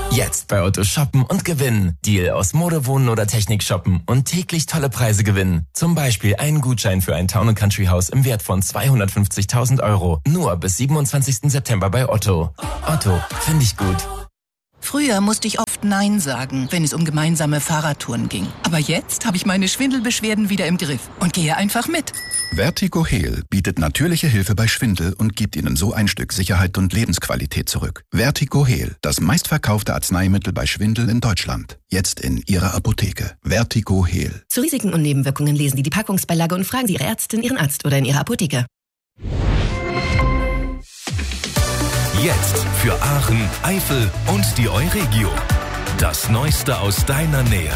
Jetzt bei Otto shoppen und gewinnen. Deal aus Mode, Wohnen oder Technik shoppen und täglich tolle Preise gewinnen. Zum Beispiel einen Gutschein für ein Town & Country Haus im Wert von 250.000 Euro. Nur bis 27. September bei Otto. Otto, finde ich gut. Früher musste ich oft Nein sagen, wenn es um gemeinsame Fahrradtouren ging. Aber jetzt habe ich meine Schwindelbeschwerden wieder im Griff und gehe einfach mit. Vertigo Heal bietet natürliche Hilfe bei Schwindel und gibt Ihnen so ein Stück Sicherheit und Lebensqualität zurück. Vertigo Heal, das meistverkaufte Arzneimittel bei Schwindel in Deutschland. Jetzt in Ihrer Apotheke. Vertigo Heal. Zu Risiken und Nebenwirkungen lesen Sie die Packungsbeilage und fragen Sie Ihre Ärztin, Ihren Arzt oder in Ihrer Apotheke. Jetzt für Aachen, Eifel und die Euregio. Das Neueste aus deiner Nähe.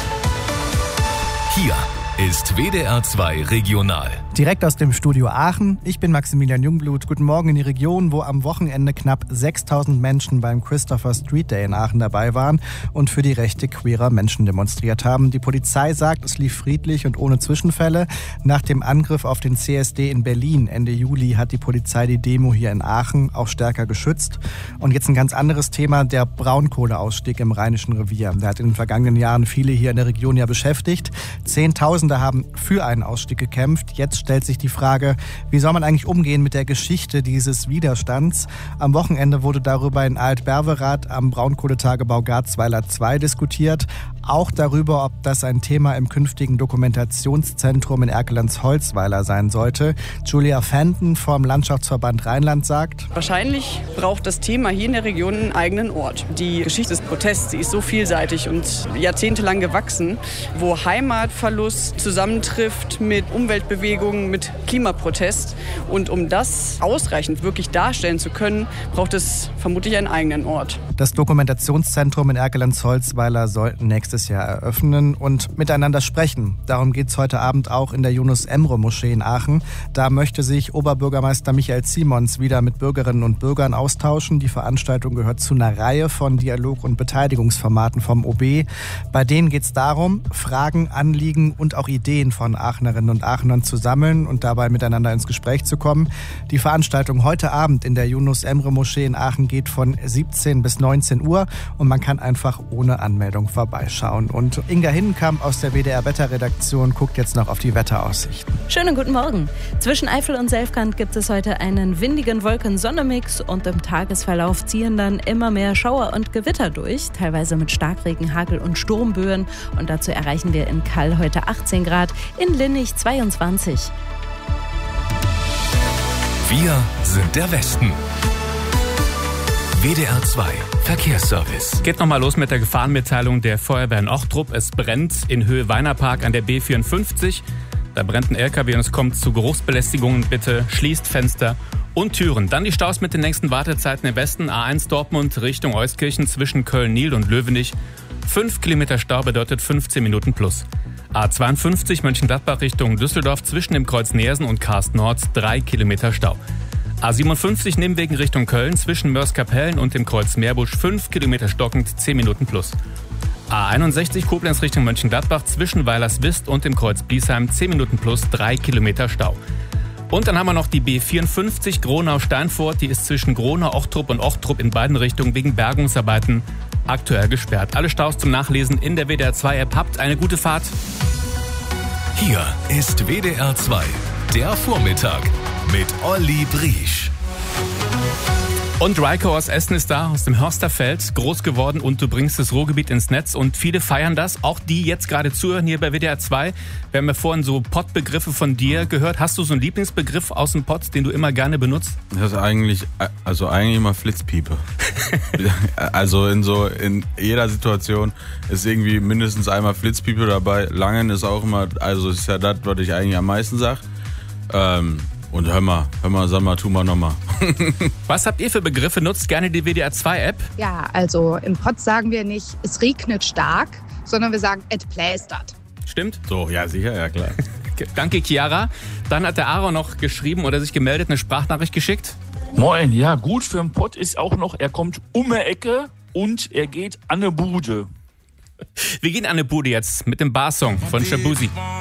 Hier ist WDR 2 Regional. Direkt aus dem Studio Aachen. Ich bin Maximilian Jungblut. Guten Morgen in die Region, wo am Wochenende knapp 6.000 Menschen beim Christopher Street Day in Aachen dabei waren und für die Rechte queerer Menschen demonstriert haben. Die Polizei sagt, es lief friedlich und ohne Zwischenfälle. Nach dem Angriff auf den CSD in Berlin Ende Juli hat die Polizei die Demo hier in Aachen auch stärker geschützt. Und jetzt ein ganz anderes Thema, der Braunkohleausstieg im Rheinischen Revier. Der hat in den vergangenen Jahren viele hier in der Region ja beschäftigt. Zehntausende haben für einen Ausstieg gekämpft. Jetzt stellt sich die Frage, wie soll man eigentlich umgehen mit der Geschichte dieses Widerstands? Am Wochenende wurde darüber in Alt-Berverath am Braunkohletagebau Garzweiler 2 diskutiert. Auch darüber, ob das ein Thema im künftigen Dokumentationszentrum in Erkelenz-Holzweiler sein sollte. Julia Fenton vom Landschaftsverband Rheinland sagt: Wahrscheinlich braucht das Thema hier in der Region einen eigenen Ort. Die Geschichte des Protests, die ist so vielseitig und jahrzehntelang gewachsen, wo Heimatverlust zusammentrifft mit Umweltbewegungen, mit Klimaprotest. Und um das ausreichend wirklich darstellen zu können, braucht es vermutlich einen eigenen Ort. Das Dokumentationszentrum in Erkelenz-Holzweiler soll nächstes Jahr eröffnen und miteinander sprechen. Darum geht es heute Abend auch in der Yunus-Emre-Moschee in Aachen. Da möchte sich Oberbürgermeister Michael Simons wieder mit Bürgerinnen und Bürgern austauschen. Die Veranstaltung gehört zu einer Reihe von Dialog- und Beteiligungsformaten vom OB. Bei denen geht es darum, Fragen, Anliegen und auch Ideen von Aachenerinnen und Aachenern zu sammeln und dabei miteinander ins Gespräch zu kommen. Die Veranstaltung heute Abend in der Yunus-Emre-Moschee in Aachen geht von 17 bis 19 Uhr und man kann einfach ohne Anmeldung vorbeischauen. Und Inga Hinnenkamp aus der WDR-Wetterredaktion guckt jetzt noch auf die Wetteraussichten. Schönen guten Morgen. Zwischen Eifel und Selfkant gibt es heute einen windigen Wolken-Sonne-Mix und im Tagesverlauf ziehen dann immer mehr Schauer und Gewitter durch, teilweise mit Starkregen, Hagel und Sturmböen. Und dazu erreichen wir in Kall heute 18 Grad, in Linnich 22. Wir sind der Westen. WDR 2 Verkehrsservice. Geht nochmal los mit der Gefahrenmitteilung der Feuerwehr in Ochtrup. Es brennt in Höhe Weinerpark an der B54. Da brennt ein LKW und es kommt zu Geruchsbelästigungen. Bitte schließt Fenster und Türen. Dann die Staus mit den längsten Wartezeiten im Westen. A1 Dortmund Richtung Euskirchen zwischen Köln-Nil und Löwenich. 5 Kilometer Stau bedeutet 15 Minuten plus. A52 Mönchengladbach Richtung Düsseldorf zwischen dem Kreuz Neersen und Karst Nord 3 Kilometer Stau. A57 Nimwegen Richtung Köln zwischen Mörs-Kapellen und dem Kreuz Meerbusch 5 Kilometer stockend 10 Minuten plus. A61 Koblenz Richtung Mönchengladbach zwischen Weilerswist und dem Kreuz Biesheim 10 Minuten plus 3 Kilometer Stau. Und dann haben wir noch die B54 Gronau-Steinfurt, die ist zwischen Gronau, Ochtrup und Ochtrup in beiden Richtungen wegen Bergungsarbeiten aktuell gesperrt. Alle Staus zum Nachlesen in der WDR 2 App. Habt eine gute Fahrt. Hier ist WDR 2, der Vormittag mit Olli Briesch. Und Reiko aus Essen ist da, aus dem Hörsterfeld, groß geworden und du bringst das Ruhrgebiet ins Netz und viele feiern das, auch die jetzt gerade zuhören hier bei WDR 2. Wir haben ja vorhin so Pottbegriffe von dir gehört. Hast du so einen Lieblingsbegriff aus dem Pott, den du immer gerne benutzt? Das ist eigentlich immer Flitzpiepe. Also in jeder Situation ist irgendwie mindestens einmal Flitzpiepe dabei. Langen ist auch immer, also ist ja das, was ich eigentlich am meisten sage. Und hör mal, sag mal, tu mal nochmal. Was habt ihr für Begriffe? Nutzt gerne die WDR 2 App? Ja, also im Pott sagen wir nicht, es regnet stark, sondern wir sagen, et plästert. Stimmt? So, ja sicher, ja klar. Danke, Chiara. Dann hat der Aaron noch geschrieben oder sich gemeldet, eine Sprachnachricht geschickt. Moin, ja, gut für den Pott ist auch noch, er kommt um die Ecke und er geht an eine Bude. Wir gehen an eine Bude jetzt mit dem Barsong von Shabuzi.